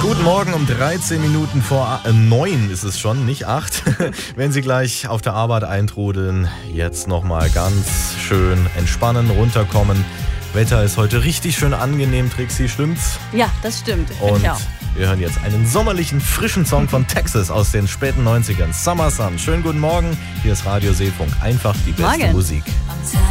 Guten Morgen, um 13 Minuten vor 9 ist es schon, nicht 8. Wenn Sie gleich auf der Arbeit eintrudeln, jetzt nochmal ganz schön entspannen, runterkommen. Wetter ist heute richtig schön angenehm, Trixie, stimmt's? Ja, das stimmt. Und wir hören jetzt einen sommerlichen, frischen Song von Texas aus den späten 90ern. Summer Sun. Schönen guten Morgen. Hier ist Radio Seefunk. Einfach die beste Musik.